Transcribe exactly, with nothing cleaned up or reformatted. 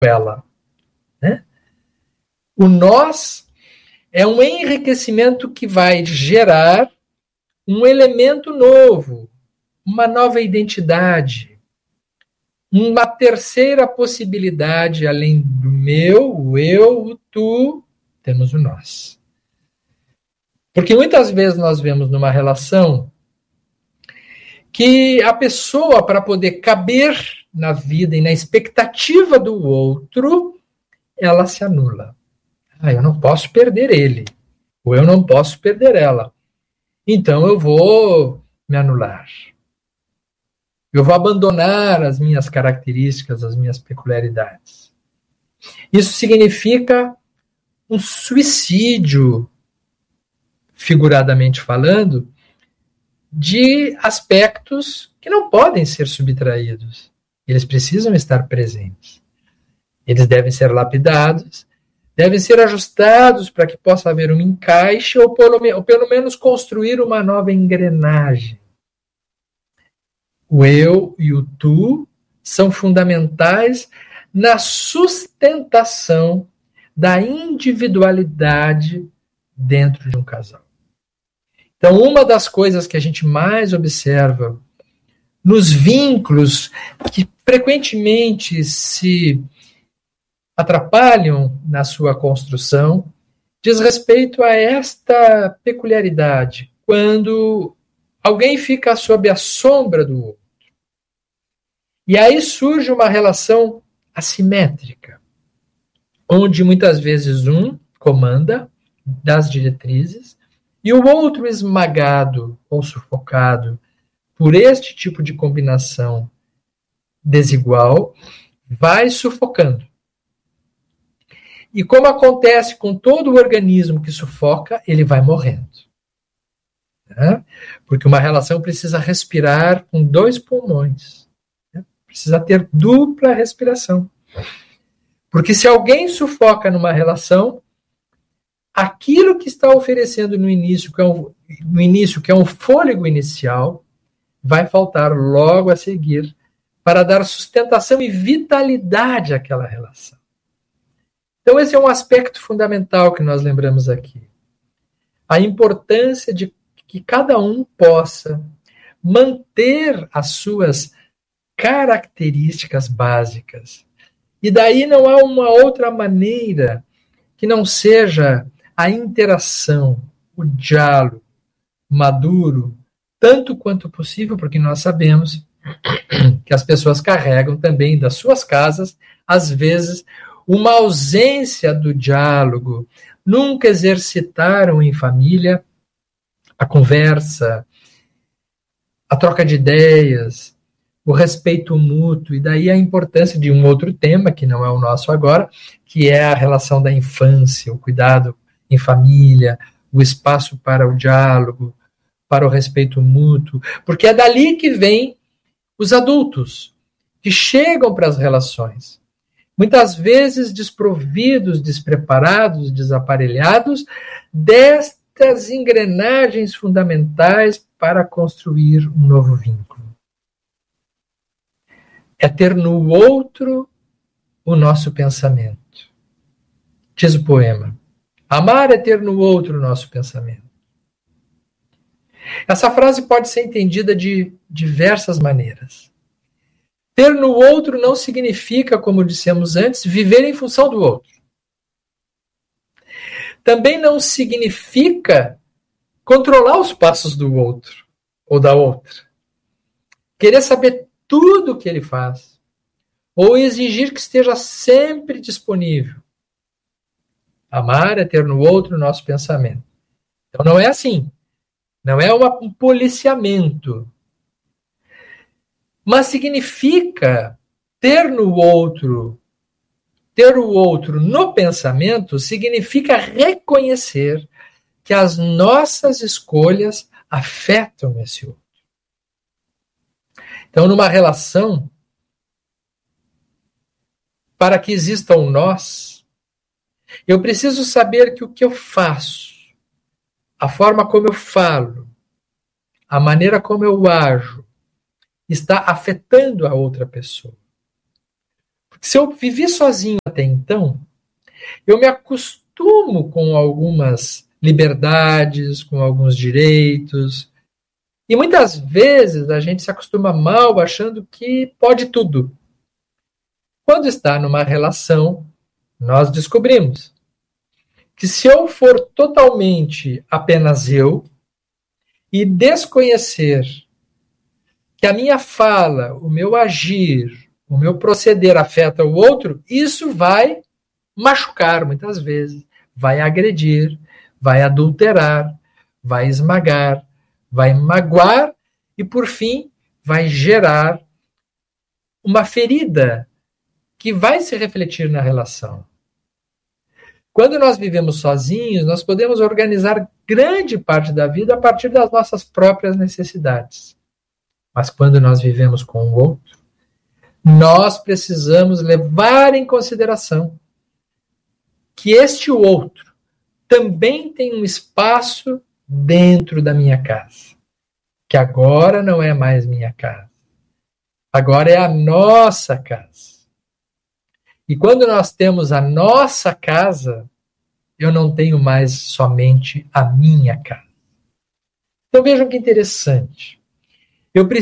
ela, né? O nós é um enriquecimento que vai gerar um elemento novo, uma nova identidade, uma terceira possibilidade, além do meu, o eu, o tu, temos o nós. Porque muitas vezes nós vemos numa relação que a pessoa, para poder caber na vida e na expectativa do outro, ela se anula. Ah, eu não posso perder ele, ou eu não posso perder ela. Então eu vou me anular. Eu vou abandonar as minhas características, as minhas peculiaridades. Isso significa um suicídio, figuradamente falando, de aspectos que não podem ser subtraídos. Eles precisam estar presentes. Eles devem ser lapidados, devem ser ajustados para que possa haver um encaixe ou pelo, ou pelo menos construir uma nova engrenagem. O eu e o tu são fundamentais na sustentação da individualidade dentro de um casal. Então, uma das coisas que a gente mais observa nos vínculos que frequentemente se atrapalham na sua construção diz respeito a esta peculiaridade, quando alguém fica sob a sombra do outro. E aí surge uma relação assimétrica, onde muitas vezes um comanda das diretrizes e o outro, esmagado ou sufocado por este tipo de combinação desigual, vai sufocando. E como acontece com todo o organismo que sufoca, ele vai morrendo. Né? Porque uma relação precisa respirar com dois pulmões. Né? Precisa ter dupla respiração. Porque se alguém sufoca numa relação, aquilo que está oferecendo no início, que é um, no início, que é um fôlego inicial, vai faltar logo a seguir para dar sustentação e vitalidade àquela relação. Então, esse é um aspecto fundamental que nós lembramos aqui. A importância de que cada um possa manter as suas características básicas. E daí não há uma outra maneira que não seja a interação, o diálogo maduro, tanto quanto possível, porque nós sabemos que as pessoas carregam também das suas casas, às vezes, uma ausência do diálogo, nunca exercitaram em família a conversa, a troca de ideias, o respeito mútuo, e daí a importância de um outro tema, que não é o nosso agora, que é a relação da infância, o cuidado em família, o espaço para o diálogo, para o respeito mútuo, porque é dali que vem os adultos, que chegam para as relações, muitas vezes desprovidos, despreparados, desaparelhados, destas engrenagens fundamentais para construir um novo vínculo. É ter no outro o nosso pensamento. Diz o poema. Amar é ter no outro o nosso pensamento. Essa frase pode ser entendida de diversas maneiras. Ter no outro não significa, como dissemos antes, viver em função do outro. Também não significa controlar os passos do outro ou da outra. Querer saber tudo o que ele faz. Ou exigir que esteja sempre disponível. Amar é ter no outro o nosso pensamento. Então não é assim. Não é uma, um policiamento. Mas significa ter no outro, ter o outro no pensamento, significa reconhecer que as nossas escolhas afetam esse outro. Então, numa relação, para que exista um nós, eu preciso saber que o que eu faço, a forma como eu falo, a maneira como eu ajo, está afetando a outra pessoa. Se eu vivi sozinho até então, eu me acostumo com algumas liberdades, com alguns direitos. E muitas vezes a gente se acostuma mal achando que pode tudo. Quando está numa relação, nós descobrimos que se eu for totalmente apenas eu e desconhecer que a minha fala, o meu agir, o meu proceder afeta o outro, isso vai machucar muitas vezes, vai agredir, vai adulterar, vai esmagar, vai magoar e, por fim, vai gerar uma ferida que vai se refletir na relação. Quando nós vivemos sozinhos, nós podemos organizar grande parte da vida a partir das nossas próprias necessidades. Mas quando nós vivemos com o outro, nós precisamos levar em consideração que este outro também tem um espaço dentro da minha casa, que agora não é mais minha casa, agora é a nossa casa. E quando nós temos a nossa casa, eu não tenho mais somente a minha casa. Então vejam que interessante. Eu